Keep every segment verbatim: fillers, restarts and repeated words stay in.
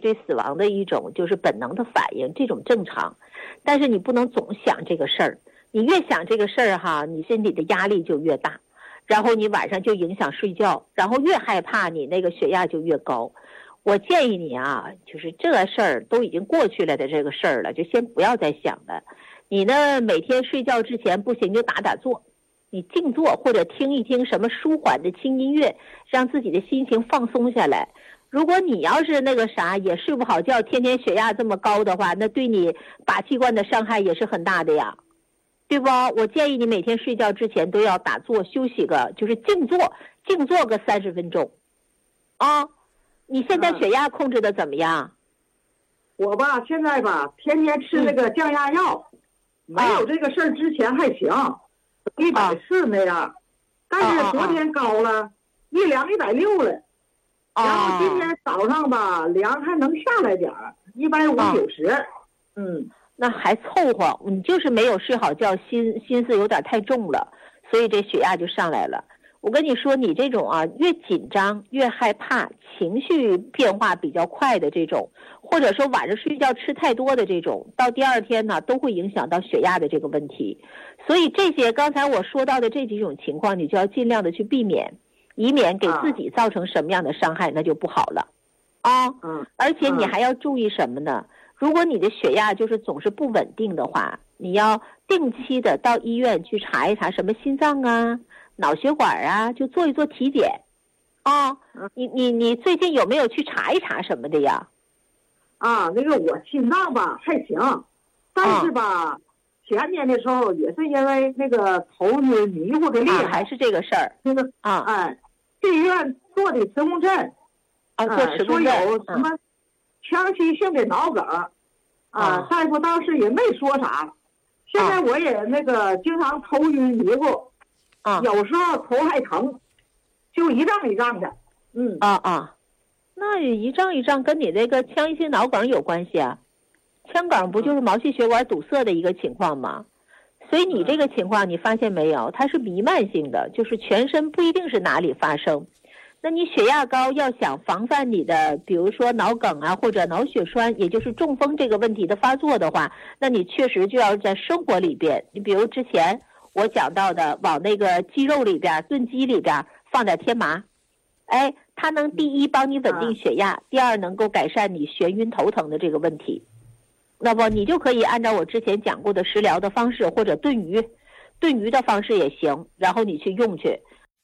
对死亡的一种就是本能的反应，这种正常。但是你不能总想这个事儿，你越想这个事儿哈，你身体的压力就越大，然后你晚上就影响睡觉，然后越害怕你那个血压就越高。我建议你啊，就是这个事儿都已经过去了的这个事儿了，就先不要再想了。你呢，每天睡觉之前不行就打打坐，你静坐或者听一听什么舒缓的轻音乐，让自己的心情放松下来。如果你要是那个啥也睡不好觉，天天血压这么高的话，那对你靶器官的伤害也是很大的呀，对不？我建议你每天睡觉之前都要打坐休息个，就是静坐，静坐个三十分钟。啊，你现在血压控制的怎么样？ 我吧，现在吧，天天吃那个降压药，嗯、没有这个事儿之前还行，一百四那样，啊、但是昨天高了，一量一百六了。然后今天早上吧，量还能下来点儿，一百五九十，嗯， 那还凑合。你就是没有睡好觉，心心思有点太重了，所以这血压就上来了。我跟你说，你这种啊，越紧张越害怕，情绪变化比较快的这种，或者说晚上睡觉吃太多的这种，到第二天呢，都会影响到血压的这个问题。所以这些刚才我说到的这几种情况，你就要尽量的去避免。以免给自己造成什么样的伤害，那就不好了，啊，嗯，而且你还要注意什么呢？如果你的血压就是总是不稳定的话，你要定期的到医院去查一查什么心脏啊、脑血管啊，就做一做体检，啊，你你你最近有没有去查一查什么的呀？ 啊，那个我心脏吧还行，但是吧。啊前年的时候也是因为那个头晕迷糊的厉害， 啊、还是这个事儿。 那个啊，哎，去医院做的磁共振， 啊，做磁共振， 说有什么长期性的脑梗，啊，啊大夫当时也没说啥。现在我也那个经常头晕迷糊，啊，有时候头还疼，就一胀一胀的。嗯啊啊，那一胀一胀跟你那个腔性脑梗有关系啊？腔梗不就是毛细血管堵塞的一个情况吗？所以你这个情况你发现没有，它是弥漫性的，就是全身不一定是哪里发生。那你血压高，要想防范你的比如说脑梗啊或者脑血栓，也就是中风这个问题的发作的话，那你确实就要在生活里边，你比如之前我讲到的，往那个鸡肉里边炖鸡里边放点天麻，哎，它能第一帮你稳定血压，第二能够改善你眩晕头疼的这个问题。那么你就可以按照我之前讲过的食疗的方式，或者炖鱼炖鱼的方式也行，然后你去用去。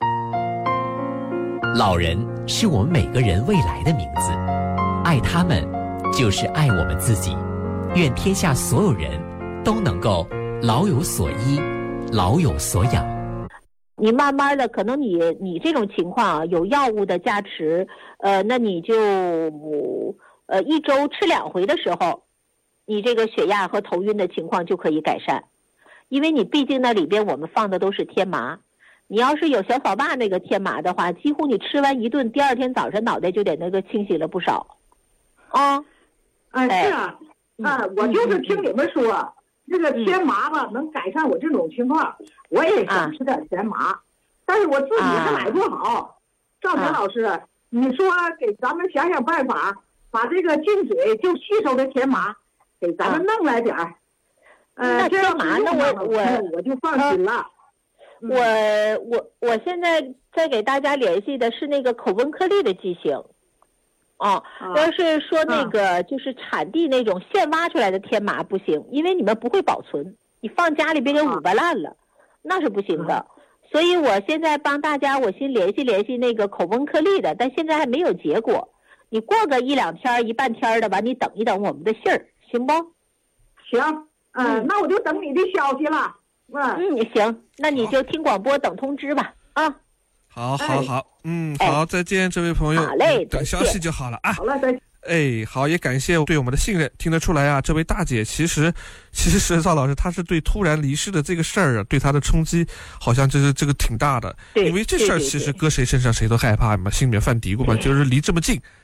老人是我们每个人未来的名字，爱他们就是爱我们自己。愿天下所有人都能够老有所依，老有所养。 你慢慢的，可能你你这种情况啊，有药物的加持，呃，那你就呃一周吃两回的时候，你这个血压和头晕的情况就可以改善，因为你毕竟那里边我们放的都是天麻，你要是有小扫把那个天麻的话，几乎你吃完一顿，第二天早晨脑袋就得那个清晰了不少。啊， 哎，是啊，啊，我就是听你们说，嗯、这个天麻吧、嗯、能改善我这种情况，我也想吃点天麻，啊、但是我自己还买不好。啊、赵晨老师，啊、你说给咱们想想办法，把这个进嘴就吸收的天麻。给咱们弄来点儿， 呃，那天麻那我我我就放心了。 呃、我我我现在在给大家联系的是那个口温颗粒的剂型，哦，啊、要是说那个、啊、就是产地那种现挖出来的天麻不行，因为你们不会保存，你放家里别给捂巴烂了，啊、那是不行的。啊、所以我现在帮大家，我先联系联系那个口温颗粒的，但现在还没有结果。你过个一两天一半天的吧，你等一等我们的信儿。行不？ 行，嗯、呃，那我就等你的消息了。 嗯嗯，行，那你就听广播等通知吧。啊， 好，好，好，嗯，好，再见，这位朋友。 好嘞， 等消息就好了啊。 好了，再见。 哎，好，也感谢对我们的信任。听得出来啊，这位大姐其实，其实赵老师她是对突然离世的这个事儿啊，对她的冲击好像就是这个挺大的。因为这事儿其实搁谁身上谁都害怕嘛，心里面犯嘀咕嘛，就是离这么近，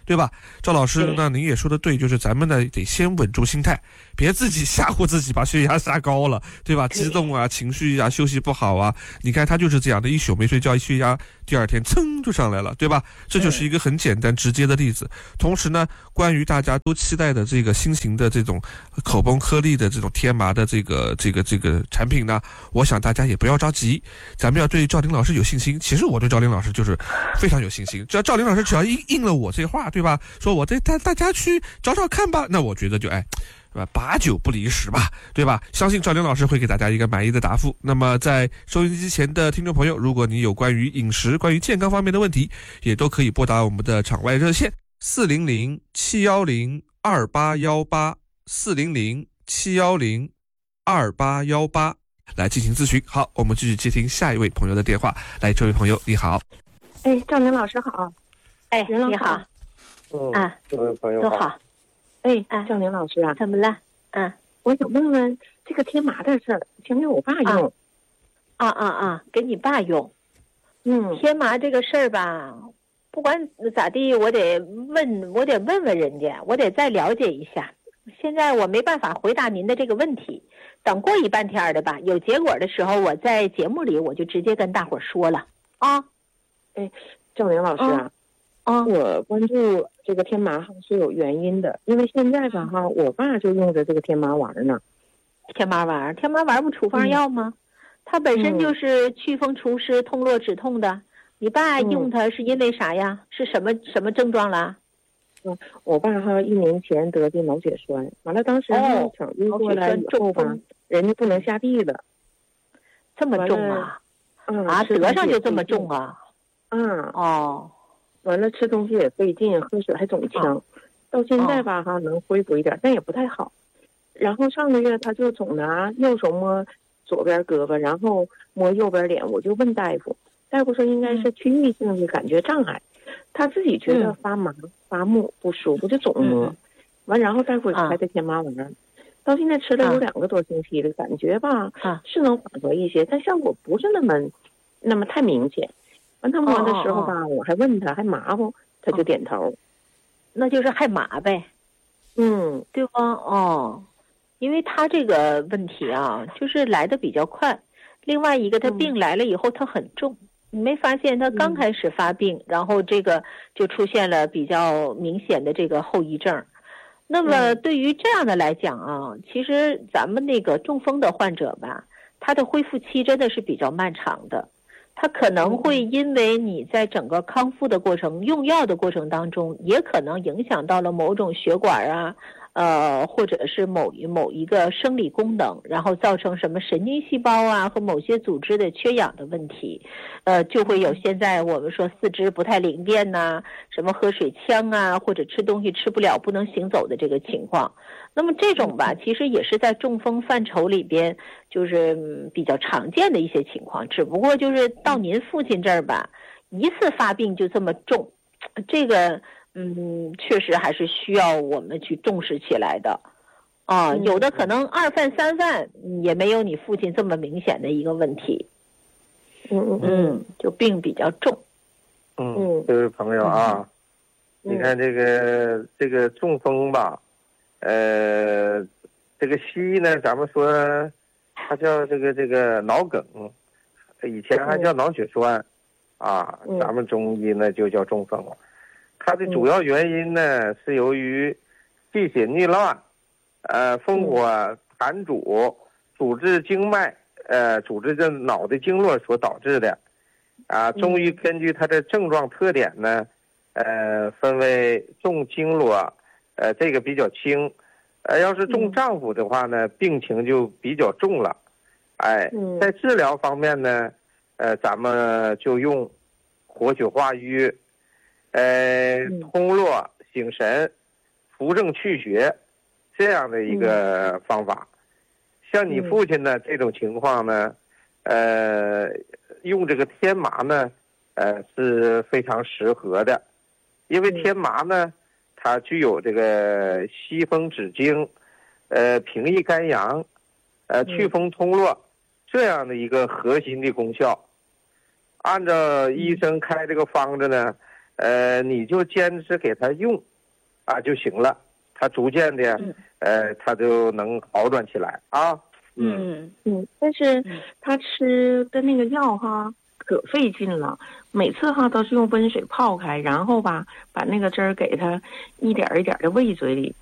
对吧？赵老师，那您也说的对，就是咱们呢得先稳住心态，别自己吓唬自己，把血压杀高了，对吧？激动啊，情绪啊，休息不好啊，你看他就是这样的，一宿没睡觉，血压第二天噌就上来了，对吧？这就是一个很简单直接的例子。同时呢，关于大家都期待的这个新型的这种口崩颗粒的这种天麻的这个这个这个产品呢，我想大家也不要着急，咱们要对赵林老师有信心。其实我对赵林老师就是非常有信心，只要赵林老师只要应应了我这话，对吧？说我带带大家去找找看吧，那我觉得就哎，对吧？八九不离十吧，对吧？相信赵林老师会给大家一个满意的答复。那么在收音机前的听众朋友，如果你有关于饮食、关于健康方面的问题，也都可以拨打我们的场外热线四零零七幺零二八幺八四零零七幺零二八幺八来进行咨询。好，我们继续接听下一位朋友的电话。来，这位朋友你好。 哎，赵林老师好。 哎，你好。 嗯， 啊， 这位朋友都好。 哎，赵林老师啊， 怎么了？嗯， 我想问问这个天麻的事儿，先给我爸用。 啊啊啊，给你爸用。 嗯， 天麻这个事儿吧，不管咋地，我得问，我得问问人家，我得再了解一下。现在我没办法回答您的这个问题，等过一半天的吧，有结果的时候，我在节目里我就直接跟大伙说了啊。 哎，赵林老师啊， 啊， 我关注这个天麻哈是有原因的，因为现在吧哈，我爸就用着这个天麻丸呢。 天麻丸，天麻丸不处方药吗？嗯、它本身就是祛风除湿、通络止痛的。你爸用它是因为啥呀？嗯、是什么什么症状了？ 嗯，我爸哈一年前得的脑血栓，完了当时哈抢救过来以后吧，人家不能下地了。 这么重啊？ 嗯啊，得上就这么重啊？ 嗯哦， 完了吃东西也费劲，喝水还肿呛，哦、到现在吧哈、哦、能恢复一点，但也不太好。然后上个月他就总拿右手摸左边胳膊，然后摸右边脸，我就问大夫，大夫说应该是区域性的感觉障碍，他自己觉得发麻、嗯、发木不舒服，就总摸。嗯、完然后大夫开的天麻丸，啊、到现在吃了有两个多星期了，啊、感觉吧、啊、是能缓和一些，但效果不是那么那么太明显。完他摸的时候吧，哦哦我还问他还麻不，他就点头，哦、 那就是还麻呗， 嗯， 对吧？哦，因为他这个问题啊，就是来的比较快，另外一个他病来了以后他很重，嗯、你没发现他刚开始发病，嗯、然后这个就出现了比较明显的这个后遗症。那么对于这样的来讲啊，其实咱们那个中风的患者吧，他的恢复期真的是比较漫长的。它可能会因为你在整个康复的过程、用药的过程当中，也可能影响到了某种血管啊，呃，或者是某一某一个生理功能，然后造成什么神经细胞啊和某些组织的缺氧的问题，呃，就会有现在我们说四肢不太灵便呐、啊，什么喝水呛啊，或者吃东西吃不了不能行走的这个情况。那么这种吧，其实也是在中风范畴里边，就是比较常见的一些情况。只不过就是到您父亲这儿吧，一次发病就这么重，这个嗯，确实还是需要我们去重视起来的。啊，有的可能二犯三犯也没有你父亲这么明显的一个问题。 嗯嗯嗯，就病比较重。 嗯，这位朋友啊，嗯、你看这个这个中风吧。呃，这个西医呢，咱们说它叫这个这个脑梗，以前还叫脑血栓，嗯、啊，咱们中医呢就叫中风。它的主要原因呢是由于气血逆乱，呃，烽火痰阻，阻滞经脉，呃，阻滞这脑的经络所导致的。啊，中医根据它的症状特点呢，呃，分为重经络。呃，这个比较轻，呃，要是重脏腑的话呢，病情就比较重了。哎，在治疗方面呢，呃，咱们就用活血化瘀，呃，通络醒神，扶正祛血这样的一个方法。像你父亲呢这种情况呢，呃，用这个天麻呢，呃，是非常适合的，因为天麻呢。它具有这个息风止惊，呃，平抑肝阳，呃，祛风通络这样的一个核心的功效。按照医生开这个方子呢， 呃，你就坚持给他用，啊就行了，他逐渐的， 嗯、 呃，他就能好转起来啊。 嗯嗯，但是他吃的那个药哈可费劲了，每次哈都是用温水泡开，然后吧把那个汁儿给他一点一点的喂嘴里，